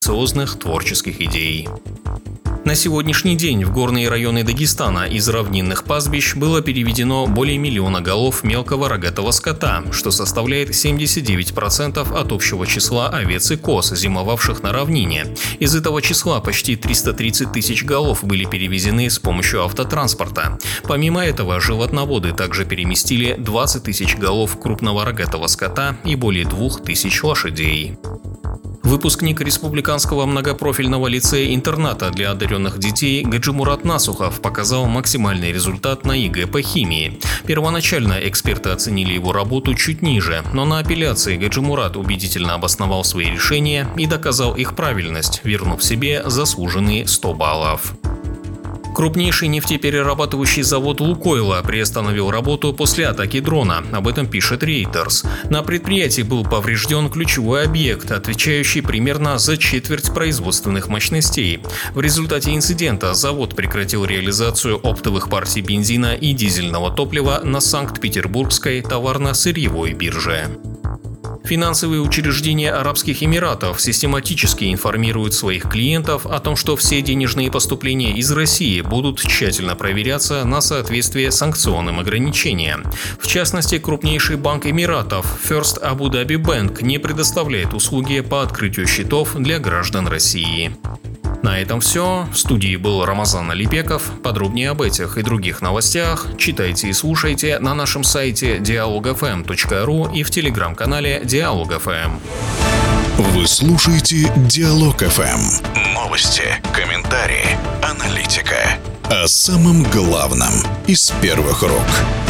амбициозных творческих идей. На сегодняшний день в горные районы Дагестана из равнинных пастбищ было переведено более 1 миллиона голов мелкого рогатого скота, что составляет 79% от общего числа овец и коз, зимовавших на равнине. Из этого числа почти 330 тысяч голов были перевезены с помощью автотранспорта. Помимо этого, животноводы также переместили 20 тысяч голов крупного рогатого скота и более 2000 лошадей. Выпускник Республиканского многопрофильного лицея-интерната для одаренных детей Гаджимурат Насухов показал максимальный результат на ЕГЭ по химии. Первоначально эксперты оценили его работу чуть ниже, но на апелляции Гаджимурат убедительно обосновал свои решения и доказал их правильность, вернув себе заслуженные 100 баллов. Крупнейший нефтеперерабатывающий завод «Лукойла» приостановил работу после атаки дрона, об этом пишет Reuters. На предприятии был поврежден ключевой объект, отвечающий примерно за четверть производственных мощностей. В результате инцидента завод прекратил реализацию оптовых партий бензина и дизельного топлива на Санкт-Петербургской товарно-сырьевой бирже. Финансовые учреждения Арабских Эмиратов систематически информируют своих клиентов о том, что все денежные поступления из России будут тщательно проверяться на соответствие санкционным ограничениям. В частности, крупнейший банк Эмиратов First Abu Dhabi Bank не предоставляет услуги по открытию счетов для граждан России. На этом все. В студии был Рамазан Алипеков. Подробнее об этих и других новостях читайте и слушайте на нашем сайте dialogfm.ru и в телеграм-канале Диалог.ФМ. Вы слушаете Диалог.ФМ. Новости, комментарии, аналитика. О самом главном из первых рук.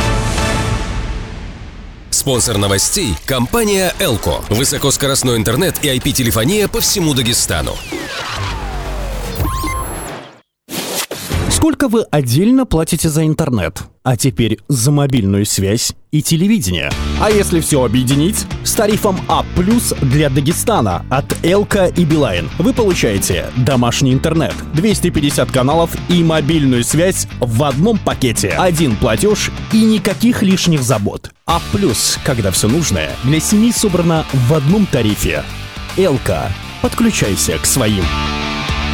Спонсор новостей – компания «Элко». Высокоскоростной интернет и IP-телефония по всему Дагестану. Сколько вы отдельно платите за интернет? А теперь за мобильную связь и телевидение. А если все объединить? С тарифом А+ для Дагестана от Элка и Билайн вы получаете домашний интернет, 250 каналов и мобильную связь в одном пакете. Один платеж и никаких лишних забот. А+, когда все нужное для семьи собрано в одном тарифе. Элка. Подключайся к своим.